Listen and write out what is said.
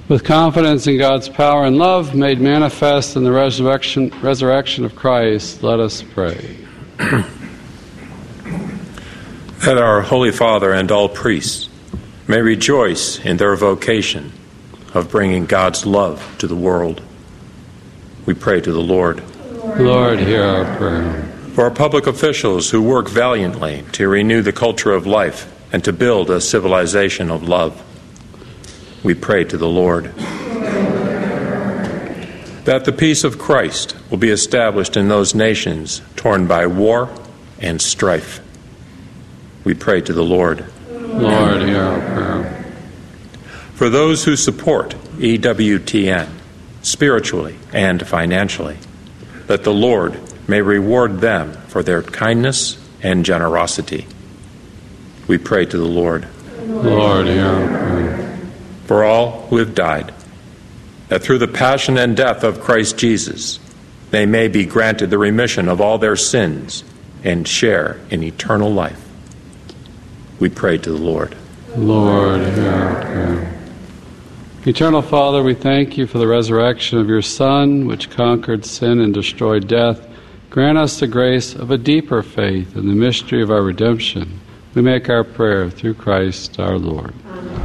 With confidence in God's power and love made manifest in the resurrection of Christ, let us pray. That our Holy Father and all priests may rejoice in their vocation of bringing God's love to the world. We pray to the Lord. Lord, hear our prayer. For our public officials who work valiantly to renew the culture of life and to build a civilization of love, we pray to the Lord. That the peace of Christ will be established in those nations torn by war and strife, we pray to the Lord. Lord, hear our prayer. For those who support EWTN, spiritually and financially, that the Lord may reward them for their kindness and generosity, we pray to the Lord. Lord, hear our prayer. For all who have died, that through the passion and death of Christ Jesus, they may be granted the remission of all their sins and share in eternal life, we pray to the Lord. Lord, hear our prayer. Eternal Father, we thank you for the resurrection of your Son, which conquered sin and destroyed death. Grant us the grace of a deeper faith in the mystery of our redemption. We make our prayer through Christ our Lord. Amen.